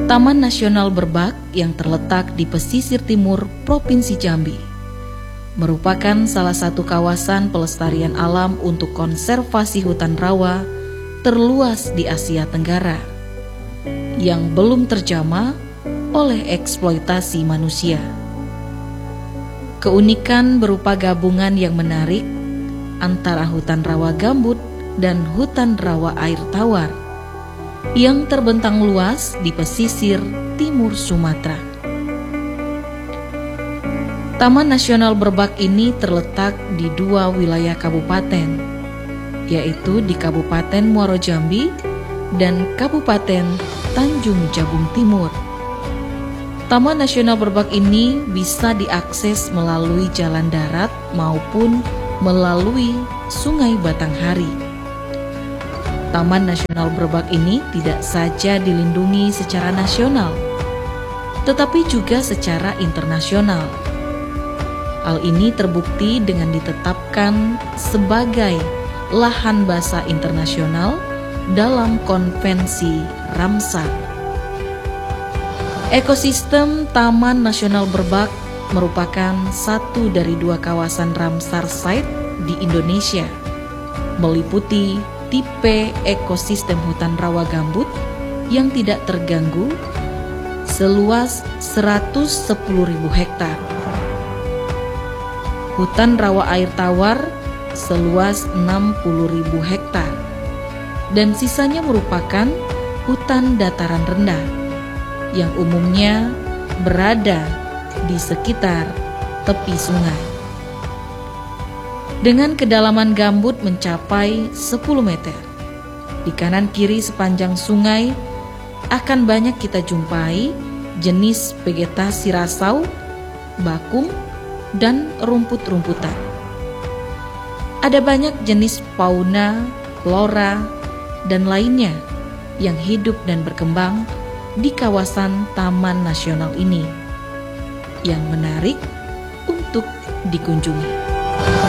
Taman Nasional Berbak yang terletak di pesisir timur Provinsi Jambi merupakan salah satu kawasan pelestarian alam untuk konservasi hutan rawa terluas di Asia Tenggara yang belum terjamah oleh eksploitasi manusia. Keunikan berupa gabungan yang menarik antara hutan rawa gambut dan hutan rawa air tawar yang terbentang luas di pesisir timur Sumatera. Taman Nasional Berbak ini terletak di dua wilayah kabupaten, yaitu di Kabupaten Muaro Jambi dan Kabupaten Tanjung Jabung Timur. Taman Nasional Berbak ini bisa diakses melalui jalan darat maupun melalui Sungai Batanghari. Taman Nasional Berbak ini tidak saja dilindungi secara nasional, tetapi juga secara internasional. Hal ini terbukti dengan ditetapkan sebagai lahan basah internasional dalam Konvensi Ramsar. Ekosistem Taman Nasional Berbak merupakan satu dari dua kawasan Ramsar Site di Indonesia, meliputi tipe ekosistem hutan rawa gambut yang tidak terganggu seluas 110.000 hektar, hutan rawa air tawar seluas 60.000 hektar, dan sisanya merupakan hutan dataran rendah yang umumnya berada di sekitar tepi sungai. Dengan kedalaman gambut mencapai 10 meter, di kanan kiri sepanjang sungai akan banyak kita jumpai jenis vegetasi rasau, bakung, dan rumput-rumputan. Ada banyak jenis fauna, flora, dan lainnya yang hidup dan berkembang di kawasan Taman Nasional ini yang menarik untuk dikunjungi.